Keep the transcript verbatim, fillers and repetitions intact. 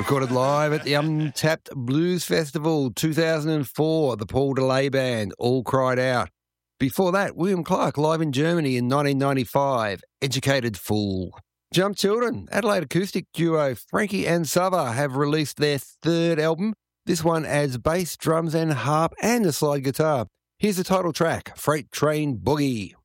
Recorded live at the Untapped Blues Festival two thousand four, the Paul DeLay Band, All Cried Out. Before that, William Clark live in Germany in nineteen ninety-five, Educated Fool. Jump Children, Adelaide acoustic duo Frankie and Sava have released their third album. This one adds bass, drums and harp and a slide guitar. Here's the title track, Freight Train Boogie.